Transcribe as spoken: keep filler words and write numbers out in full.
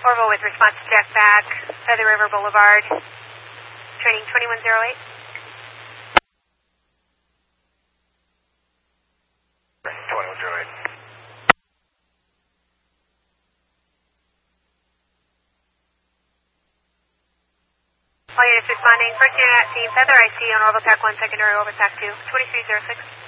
Orville with response to Jack back, Feather River Boulevard, training twenty-one oh eight. twenty-one oh eight. All units responding. First unit at scene, Feather I C on Orville Tac one, secondary over Tac two, twenty-three oh six.